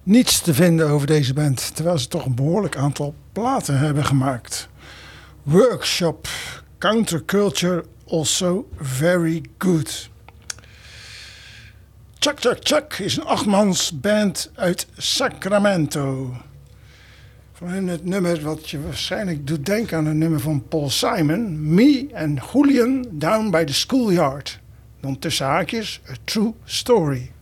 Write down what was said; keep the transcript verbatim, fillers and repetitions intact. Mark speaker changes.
Speaker 1: niets te vinden over deze band, terwijl ze toch een behoorlijk aantal platen hebben gemaakt. Workshop, Counterculture, also very good. Chuck Chuck Chuck is een achtmans band uit Sacramento. Van hen het nummer wat je waarschijnlijk doet denken aan een nummer van Paul Simon. Me and Julian Down by the Schoolyard. Dan tussen haakjes, A True Story.